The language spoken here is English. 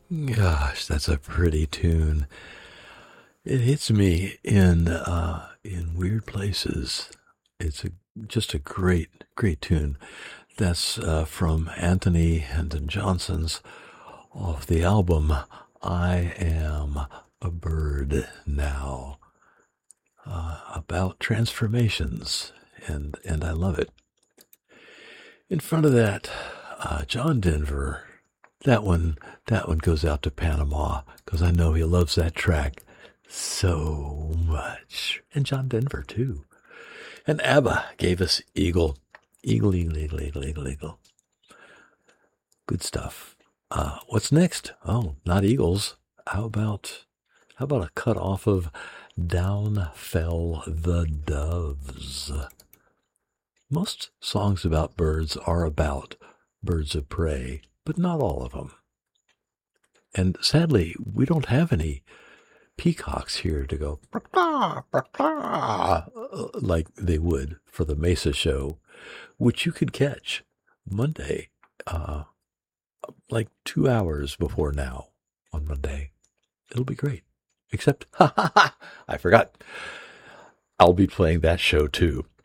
Gosh, that's a pretty tune. It hits me in weird places. It's just a great tune. That's from Anthony Hendon Johnson's off the album I Am a Bird Now, about transformations, and I love it. In front of that, John Denver. That one goes out to Panama because I know he loves that track so much, and John Denver too. And ABBA gave us Eagle, Eagle, Eagle, Eagle, Eagle, Eagle, Eagle. Good stuff. What's next? Oh, not Eagles. How about a cut off of Down Fell the Doves? Most songs about birds are about birds of prey, but not all of them. And sadly, we don't have any peacocks here to go like they would for the Mesa show, which you could catch Monday, like 2 hours before now on Monday. It'll be great. Except, I forgot. I'll be playing that show too.